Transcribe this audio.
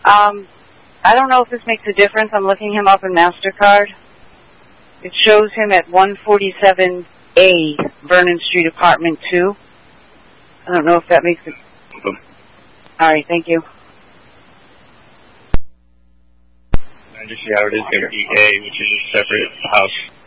I don't know if this makes a difference. I'm looking him up in MasterCard. It shows him at 147A, Vernon Street, Apartment 2. I don't know if that makes it... All right, thank you. I just see how it is going to be A, which is a separate house.